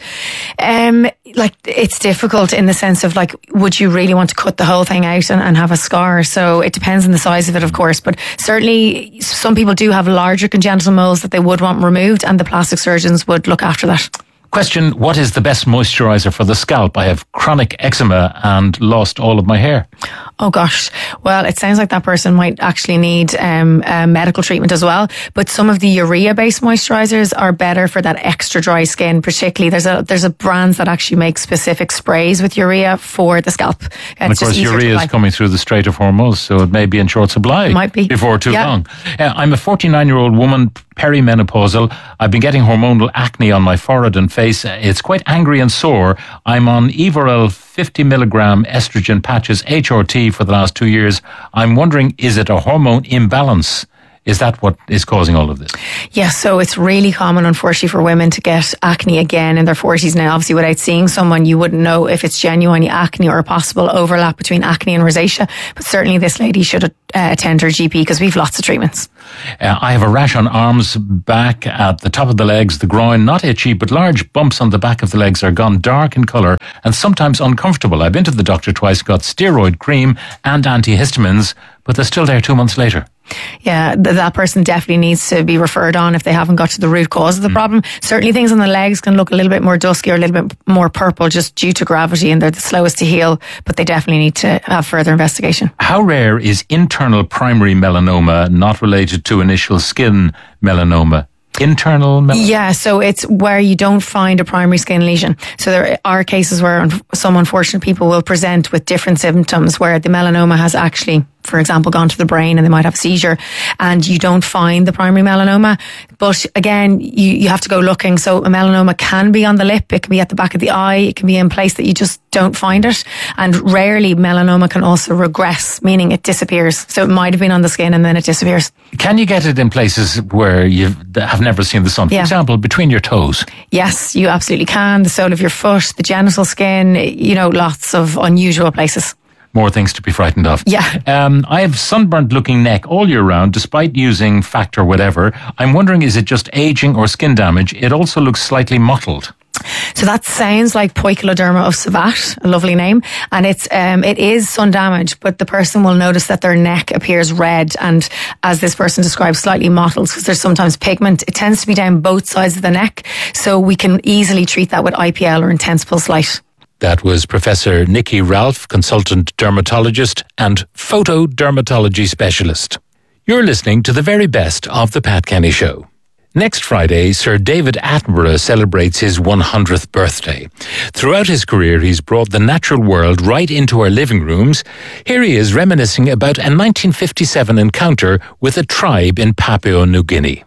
It's difficult in the sense of would you really want to cut the whole thing out and have a scar? So it depends on the size of it, of course, but certainly some people do have larger congenital moles that they would want removed, and the plastic surgeons would look after that. Question, what is the best moisturiser for the scalp? I have chronic eczema and lost all of my hair. Oh gosh. Well, it sounds like that person might actually need medical treatment as well. But some of the urea-based moisturisers are better for that extra dry skin. Particularly, there's a brands that actually make specific sprays with urea for the scalp. And of course, urea is coming through the Strait of Hormuz, so it may be in short supply. It might be before too long. I'm a 49-year-old woman, perimenopausal. I've been getting hormonal acne on my forehead and face. It's quite angry and sore. I'm on Evorel 50 milligram estrogen patches, HRT, for the last 2 years. I'm wondering, is it a hormone imbalance? Is that what is causing all of this? Yeah, so it's really common, unfortunately, for women to get acne again in their 40s now. Obviously, without seeing someone, you wouldn't know if it's genuinely acne or a possible overlap between acne and rosacea. But certainly this lady should attend her GP because we've lots of treatments. I have a rash on arms, back, at the top of the legs, the groin, not itchy, but large bumps on the back of the legs are gone dark in colour and sometimes uncomfortable. I've been to the doctor twice, got steroid cream and antihistamines, but they're still there 2 months later. Yeah, that person definitely needs to be referred on if they haven't got to the root cause of the problem. Certainly things on the legs can look a little bit more dusky or a little bit more purple just due to gravity, and they're the slowest to heal, but they definitely need to have further investigation. How rare is internal primary melanoma, not related to initial skin melanoma? Internal melanoma? Yeah, so it's where you don't find a primary skin lesion. So there are cases where some unfortunate people will present with different symptoms where the melanoma has actually, for example, gone to the brain and they might have a seizure, and you don't find the primary melanoma. But again, you have to go looking. So a melanoma can be on the lip, it can be at the back of the eye, it can be in place that you just don't find it. And rarely melanoma can also regress, meaning it disappears. So it might have been on the skin and then it disappears. Can you get it in places where you have never seen the sun? For example, between your toes? Yes, you absolutely can. The sole of your foot, the genital skin, lots of unusual places. More things to be frightened of. Yeah. I have sunburnt looking neck all year round, despite using Factor whatever. I'm wondering, is it just aging or skin damage? It also looks slightly mottled. So that sounds like poikiloderma ovale, a lovely name, and it is sun damage, but the person will notice that their neck appears red and, as this person describes, slightly mottled because there's sometimes pigment. It tends to be down both sides of the neck, so we can easily treat that with IPL or intense pulse light. That was Professor Nikki Ralph, consultant dermatologist and photodermatology specialist. You're listening to the very best of the Pat Kenny Show. Next Friday, Sir David Attenborough celebrates his 100th birthday. Throughout his career, he's brought the natural world right into our living rooms. Here he is reminiscing about a 1957 encounter with a tribe in Papua New Guinea.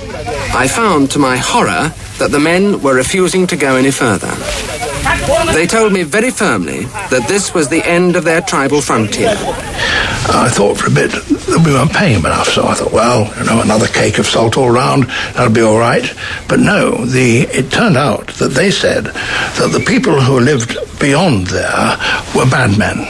I found, to my horror, that the men were refusing to go any further. They told me very firmly that this was the end of their tribal frontier. I thought for a bit that we weren't paying them enough, so I thought, well, another cake of salt all round, that'll be all right. But no, it turned out that they said that the people who lived beyond there were bad men.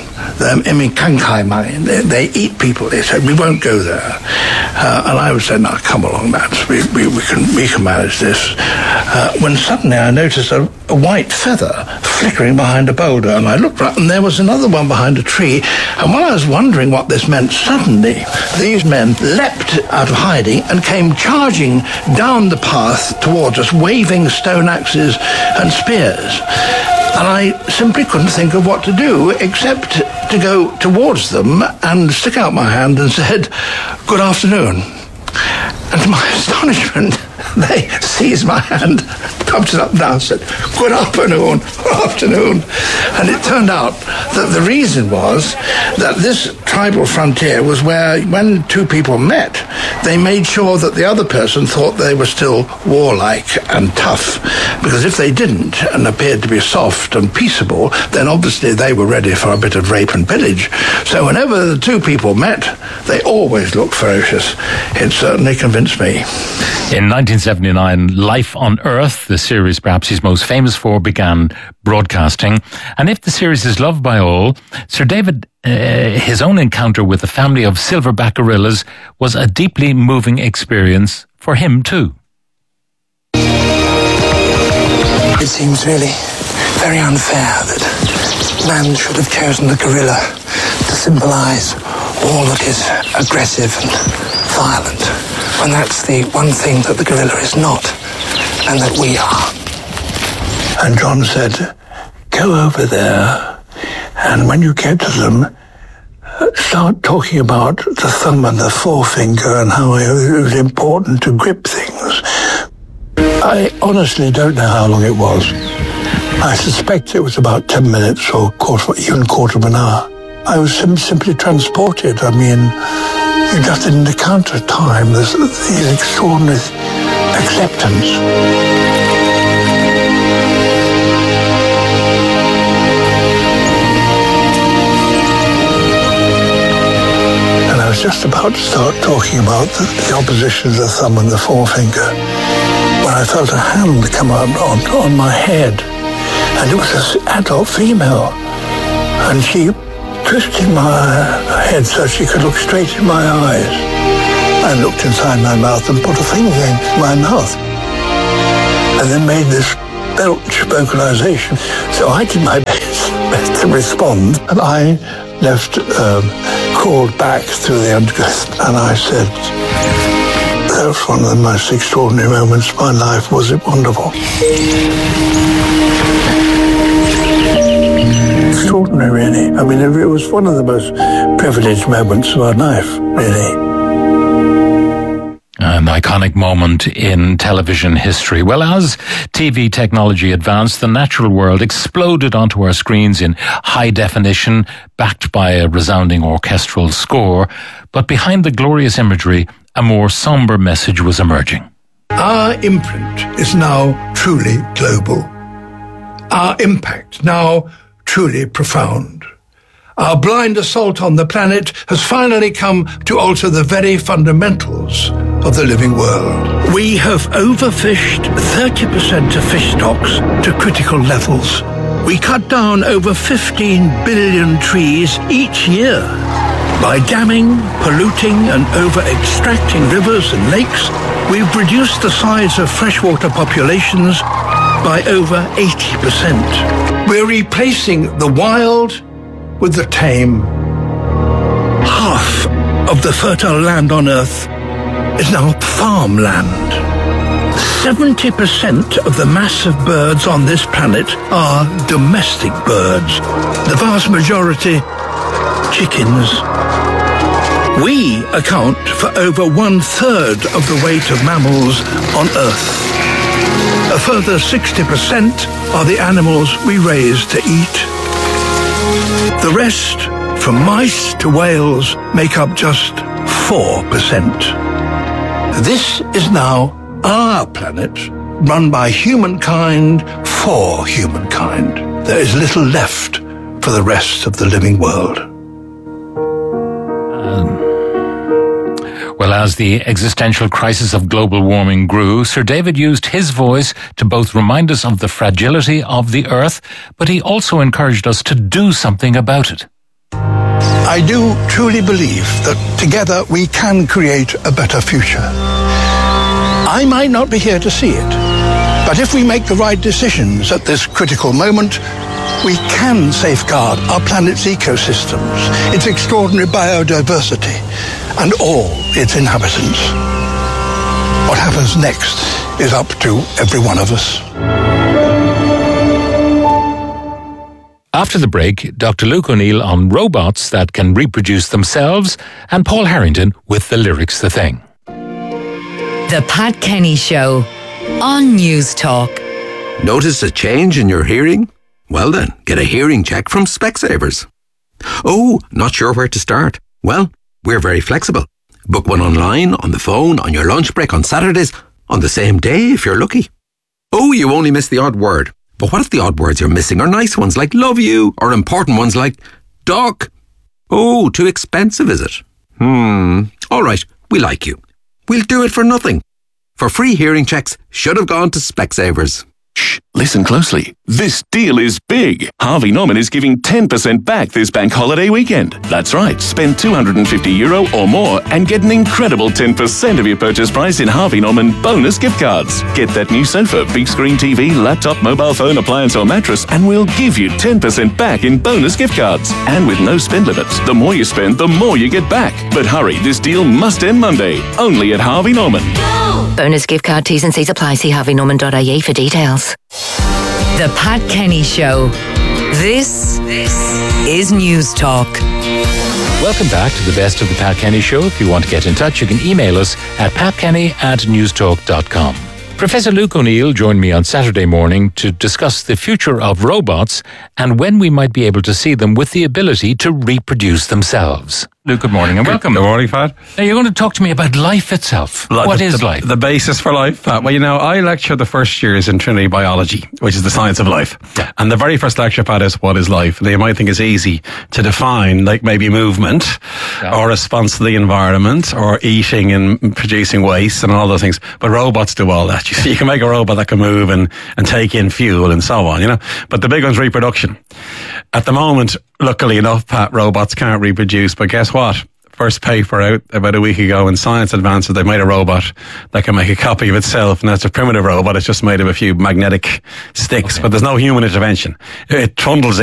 They eat people. They said, we won't go there. And I would say, no, come along, lads. We can manage this. When suddenly I noticed a white feather flickering behind a boulder, and I looked right, and there was another one behind a tree. And while I was wondering what this meant, suddenly these men leapt out of hiding and came charging down the path towards us, waving stone axes and spears. And I simply couldn't think of what to do except to go towards them and stick out my hand and said, "Good afternoon." And to my astonishment, they seized my hand, pumped it up and down, said, "Good afternoon, good afternoon." And it turned out that the reason was that this tribal frontier was where, when two people met, they made sure that the other person thought they were still warlike and tough, because if they didn't and appeared to be soft and peaceable, then obviously they were ready for a bit of rape and pillage. So whenever the two people met, they always looked ferocious. It certainly convinced me. In 1979, Life on Earth, the series perhaps he's most famous for, began broadcasting. And if the series is loved by all, Sir David, his own encounter with the family of silverback gorillas was a deeply moving experience for him too. It seems really very unfair that man should have chosen the gorilla to symbolise all that is aggressive and violent, when that's the one thing that the gorilla is not, and that we are. And John said, go over there, and when you get to them, start talking about the thumb and the forefinger and how it was important to grip things. I honestly don't know how long it was. I suspect it was about 10 minutes or even quarter of an hour. I was simply transported. I mean, you just didn't encounter time. There's these extraordinary acceptance. And I was just about to start talking about the opposition of the thumb and the forefinger when I felt a hand come out on my head. And it was an adult female. And she twisted my head so she could look straight in my eyes. I looked inside my mouth and put a finger in my mouth. And then made this belch vocalization. So I did my best to respond. And I crawled back through the undergrowth. And I said, that was one of the most extraordinary moments of my life. Was it wonderful? Extraordinary, really. I mean, it was one of the most privileged moments of our life, really. An iconic moment in television history. Well, as TV technology advanced, the natural world exploded onto our screens in high definition, backed by a resounding orchestral score. But behind the glorious imagery, a more somber message was emerging. Our imprint is now truly global. Our impact now truly profound. Our blind assault on the planet has finally come to alter the very fundamentals of the living world. We have overfished 30% of fish stocks to critical levels. We cut down over 15 billion trees each year. By damming, polluting and over-extracting rivers and lakes, we've reduced the size of freshwater populations by over 80%. We're replacing the wild with the tame. Half of the fertile land on Earth is now farmland. 70% of the mass of birds on this planet are domestic birds. The vast majority, chickens. We account for over 1/3 of the weight of mammals on Earth. A further 60% are the animals we raise to eat. The rest, from mice to whales, make up just 4%. This is now our planet, run by humankind for humankind. There is little left for the rest of the living world. Well, as the existential crisis of global warming grew, Sir David used his voice to both remind us of the fragility of the Earth, but he also encouraged us to do something about it. I do truly believe that together we can create a better future. I might not be here to see it, but if we make the right decisions at this critical moment, we can safeguard our planet's ecosystems, its extraordinary biodiversity, and all its inhabitants. What happens next is up to every one of us. After the break, Dr. Luke O'Neill on robots that can reproduce themselves, and Paul Harrington with the lyrics The Thing. The Pat Kenny Show on News Talk. Notice a change in your hearing? Well then, get a hearing check from Specsavers. Oh, not sure where to start? Well, we're very flexible. Book one online, on the phone, on your lunch break, on Saturdays, on the same day if you're lucky. Oh, you only miss the odd word. But what if the odd words you're missing are nice ones like love you, or important ones like dog? Oh, too expensive, is it? All right, we like you. We'll do it for nothing. For free hearing checks, should have gone to Specsavers. Shh, listen closely. This deal is big. Harvey Norman is giving 10% back this bank holiday weekend. That's right, spend €250 or more and get an incredible 10% of your purchase price in Harvey Norman bonus gift cards. Get that new sofa, big screen TV, laptop, mobile phone, appliance or mattress, and we'll give you 10% back in bonus gift cards. And with no spend limits, the more you spend, the more you get back. But hurry, this deal must end Monday, only at Harvey Norman. Bonus gift card T's and C's apply. See harveynorman.ie for details. The Pat Kenny Show. This is News Talk. Welcome back to the Best of the Pat Kenny Show. If you want to get in touch, you can email us at patkenny@newstalk.com. Professor Luke O'Neill joined me on Saturday morning to discuss the future of robots and when we might be able to see them with the ability to reproduce themselves. Luke, good morning and welcome. Good morning, Pat. Now, you're going to talk to me about life itself. What is life? The basis for life, Pat. Well, you know, I lecture the first years in Trinity Biology, which is the science of life. Yeah. And the very first lecture, Pat, is what is life? Now, you might think it's easy to define, like maybe movement or response to the environment or eating and producing waste and all those things. But robots do all that. You can make a robot that can move and take in fuel and so on, you know. But the big one's reproduction. At the moment, luckily enough, Pat, robots can't reproduce, but guess what? First paper out about a week ago in Science Advances, they made a robot that can make a copy of itself. And that's a primitive robot. It's just made of a few magnetic sticks, but there's no human intervention. It trundles